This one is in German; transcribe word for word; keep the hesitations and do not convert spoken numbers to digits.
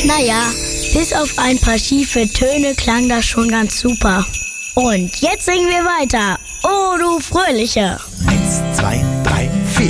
Naja, bis auf ein paar schiefe Töne klang das schon ganz super. Und jetzt singen wir weiter. Oh, du Fröhliche. Eins, zwei, drei.